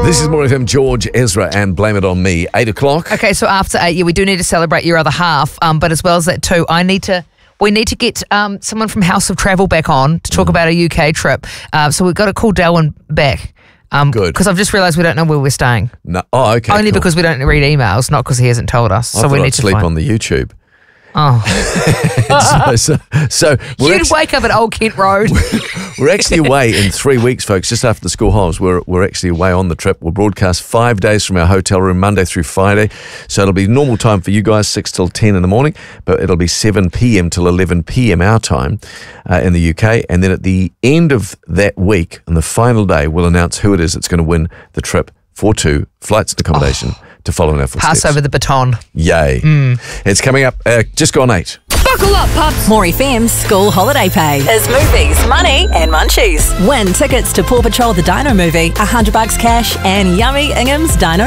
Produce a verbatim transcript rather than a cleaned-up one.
This is More F M, George, Ezra, and Blame It On Me. Eight o'clock. Okay, so after eight, yeah, we do need to celebrate your other half. Um, but as well as that too, I need to. We need to get um, someone from House of Travel back on to talk mm. about a U K trip. Uh, so we've got to call Delwyn back. Um, Good. Because I've just realised we don't know where we're staying. No. Oh, okay. Only cool. because we don't read emails, not because he hasn't told us. I so we I'd need to sleep find. on the YouTube. Oh. so, so, so we're You'd actually, wake up at Old Kent Road. we're actually away in three weeks, folks, just after the school holidays. We're, we're actually away on the trip. We'll broadcast five days from our hotel room, Monday through Friday. So it'll be normal time for you guys, six till ten in the morning, but it'll be seven p.m. till eleven p.m. our time uh, in the U K. And then at the end of that week, on the final day, we'll announce who it is that's going to win the trip for two, flights and accommodation, oh. to follow in our footsteps. Pass over the baton. Yay. Mm. It's coming up, uh, just gone eight. Buckle up, pups. More F M's School Holiday Pay is movies, money and munchies. Win tickets to Paw Patrol the Dino movie, one hundred bucks cash and Yummy Ingham's Dino